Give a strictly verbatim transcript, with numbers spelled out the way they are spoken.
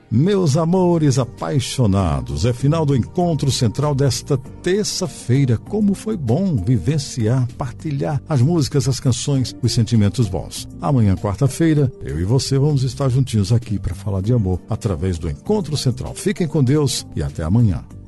Meus amores apaixonados, é final do encontro central desta terça-feira. Como foi bom vivenciar, partilhar as músicas, as canções, os sentimentos bons. Amanhã, quarta-feira, eu e você vamos estar juntinhos aqui para falar de amor através do Encontro Central. Fiquem com Deus e até amanhã.